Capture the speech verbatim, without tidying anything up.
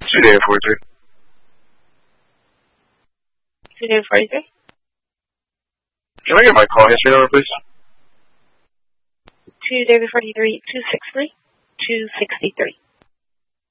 two David forty-three. two David forty-three. Can I get my call history number, please? two David forty-three, two six three, two six three.